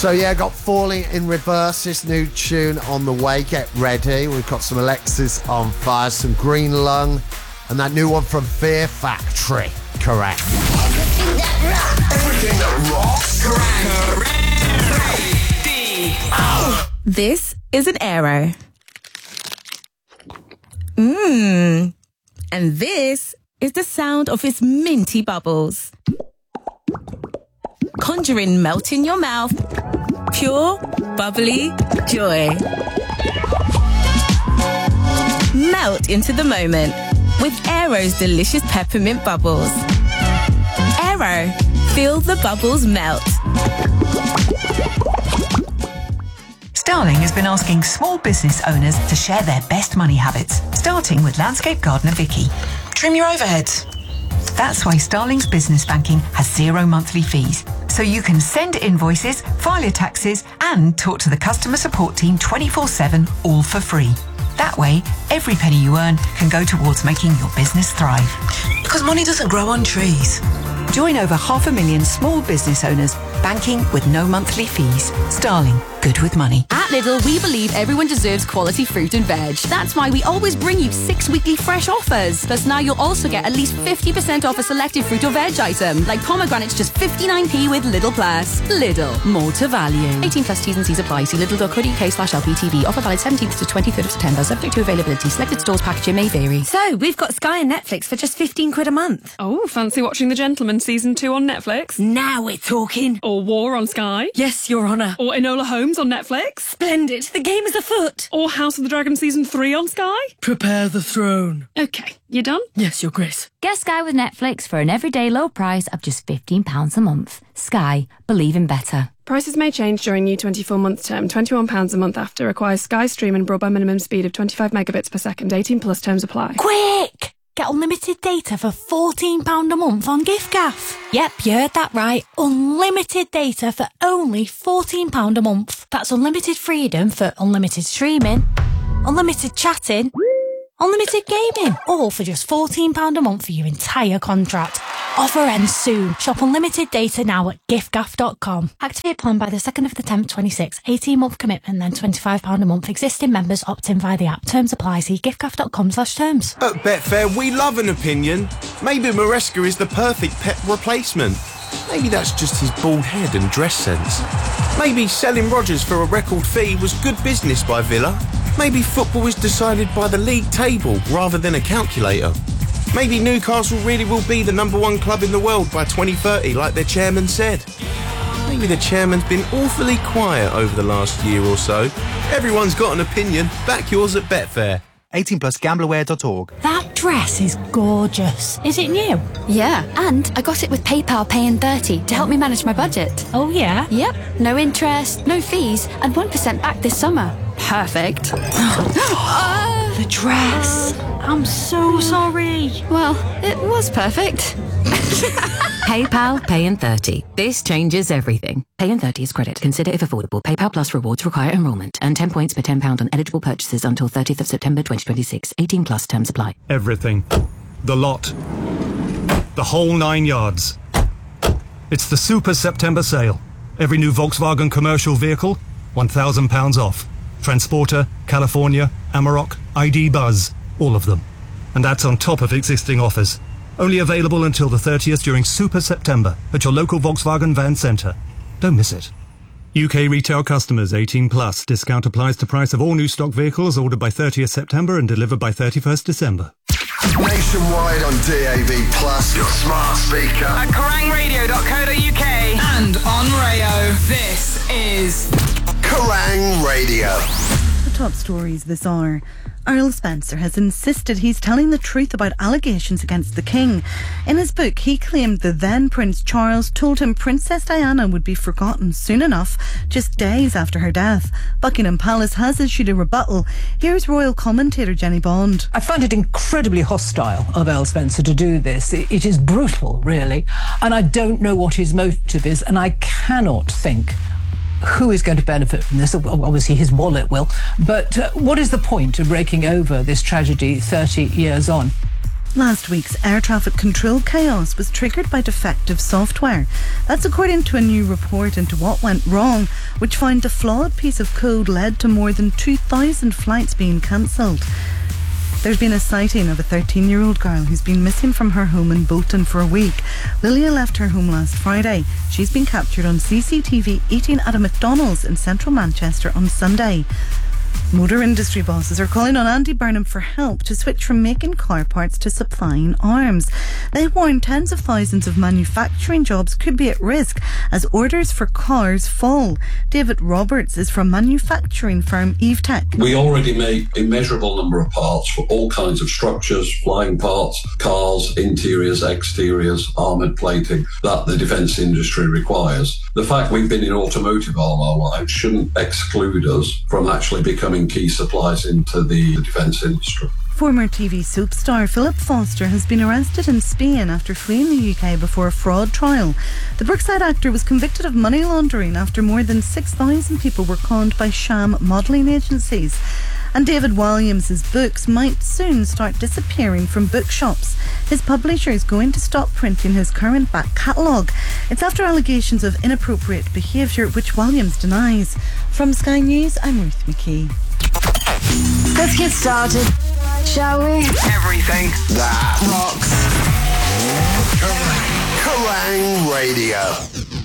So yeah, got Falling in Reverse, this new tune on the way. Get ready. We've got some Alexis on Fire, some Green Lung, and that new one from Fear Factory. Correct. Everything that rocks. Correct. This is an Aero. And this is the sound of its minty bubbles. Conjuring melt in your mouth. Pure, bubbly joy. Melt into the moment with Aero's delicious peppermint bubbles. Aero, feel the bubbles melt. Starling has been asking small business owners to share their best money habits, starting with landscape gardener Vicky. Trim your overheads. That's why Starling's business banking has 0 monthly fees. So you can send invoices, file your taxes, and talk to the customer support team 24/7, all for free. That way, every penny you earn can go towards making your business thrive. Because money doesn't grow on trees. Join over 500,000 small business owners banking with no monthly fees. Starling, good with money. At Lidl, we believe everyone deserves quality fruit and veg. That's why we always bring you 6 weekly fresh offers. Plus now you'll also get at least 50% off a selected fruit or veg item, like pomegranates just 59p with Lidl Plus. Lidl, more to value. 18 plus T's and C's apply. See lidl.co.uk/LPTV. Offer valid 17th to 23rd of September, subject to availability. Selected stores packaging may vary. So, we've got Sky and Netflix for just 15 quid a month. Oh, fancy watching The Gentleman Season 2 on Netflix? Now we're talking. Or War on Sky? Yes, Your Honour. Or Enola Holmes on Netflix? Splendid. The game is afoot. Or House of the Dragon Season 3 on Sky? Prepare the throne. Okay, you done? Yes, Your Grace. Get Sky with Netflix for an everyday low price of just £15 a month. Sky, believe in better. Prices may change during new 24-month term. £21 a month after. Requires Sky Stream and broadband minimum speed of 25 megabits per second. 18 plus terms apply. Quick! Get unlimited data for £14 a month on giffgaff. Yep, you heard that right. Unlimited data for only £14 a month. That's unlimited freedom for unlimited streaming, unlimited chatting, unlimited gaming. All for just £14 a month for your entire contract. Offer ends soon. Shop unlimited data now at giffgaff.com. Activate plan by the 2nd of the 10th, 26. 18-month commitment, then £25 a month. Existing members opt in via the app. Terms apply. See giffgaff.com/terms. At Betfair, we love an opinion. Maybe Maresca is the perfect pet replacement. Maybe that's just his bald head and dress sense. Maybe selling Rodgers for a record fee was good business by Villa. Maybe football is decided by the league table rather than a calculator. Maybe Newcastle really will be the #1 club in the world by 2030, like their chairman said. Maybe the chairman's been awfully quiet over the last year or so. Everyone's got an opinion. Back yours at Betfair. 18 plus gambleaware.org. That dress is gorgeous. Is it new? Yeah, and I got it with PayPal Pay in 30 to help me manage my budget. Oh, yeah? Yep, no interest, no fees, and 1% back this summer. Perfect. The dress. I'm so sorry. Well, it was perfect. PayPal Pay in 30. This changes everything. Pay in 30 is credit. Consider if affordable. PayPal Plus rewards require enrolment. Earn 10 points per £10 on eligible purchases until 30th of September 2026. 18 plus terms apply. Everything. The lot. The whole 9 yards. It's the Super September sale. Every new Volkswagen commercial vehicle, £1,000 off. Transporter, California, Amarok, ID Buzz. All of them. And that's on top of existing offers. Only available until the 30th during Super September at your local Volkswagen van centre. Don't miss it. UK retail customers 18 plus. Discount applies to price of all new stock vehicles ordered by 30th September and delivered by 31st December. Nationwide on DAB+, your smart speaker. At KerrangRadio.co.uk and on Rayo. This is Kerrang Radio. The top stories this hour. Earl Spencer has insisted he's telling the truth about allegations against the King. In his book, he claimed the then Prince Charles told him Princess Diana would be forgotten soon enough, just days after her death. Buckingham Palace has issued a rebuttal. Here's royal commentator Jenny Bond. I find it incredibly hostile of Earl Spencer to do this. It is brutal, really, and I don't know what his motive is, and I cannot think who is going to benefit from this. Obviously his wallet will, but what is the point of breaking over this tragedy 30 years on? Last week's air traffic control chaos was triggered by defective software. That's according to a new report into what went wrong, which found a flawed piece of code led to more than 2,000 flights being cancelled. There's been a sighting of a 13-year-old girl who's been missing from her home in Bolton for a week. Lilia left her home last Friday. She's been captured on CCTV eating at a McDonald's in central Manchester on Sunday. Motor industry bosses are calling on Andy Burnham for help to switch from making car parts to supplying arms. They warn tens of thousands of manufacturing jobs could be at risk as orders for cars fall. David Roberts is from manufacturing firm EveTech. We already make a measurable number of parts for all kinds of structures, flying parts, cars, interiors, exteriors, armoured plating that the defence industry requires. The fact we've been in automotive all our lives shouldn't exclude us from actually becoming key suppliers into the defence industry. Former TV soap star Philip Foster has been arrested in Spain after fleeing the UK before a fraud trial. The Brookside actor was convicted of money laundering after more than 6,000 people were conned by sham modelling agencies. And David Williams' books might soon start disappearing from bookshops. His publisher is going to stop printing his current back catalogue. It's after allegations of inappropriate behaviour, which Williams denies. From Sky News, I'm Ruth McKee. Let's get started, shall we? Everything that rocks. Kerrang Radio!